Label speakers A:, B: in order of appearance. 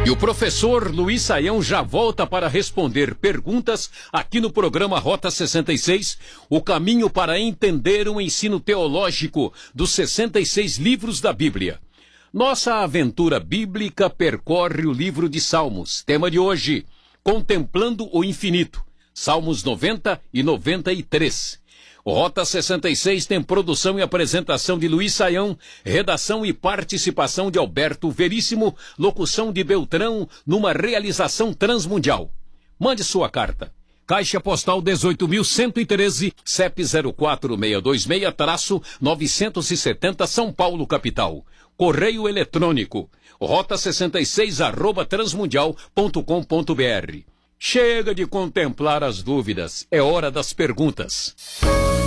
A: E o professor Luiz Saião já volta para responder perguntas aqui no programa Rota 66, o caminho para entender o ensino teológico dos 66 livros da Bíblia. Nossa aventura bíblica percorre o livro de Salmos. Tema de hoje, Contemplando o Infinito. Salmos 90 e 93. O Rota 66 tem produção e apresentação de Luiz Saião, redação e participação de Alberto Veríssimo, locução de Beltrão, numa realização transmundial. Mande sua carta. Caixa Postal 18.113, CEP 04626-970, São Paulo, capital. Correio eletrônico, rota66@transmundial.com.br. Chega de contemplar as dúvidas, é hora das perguntas.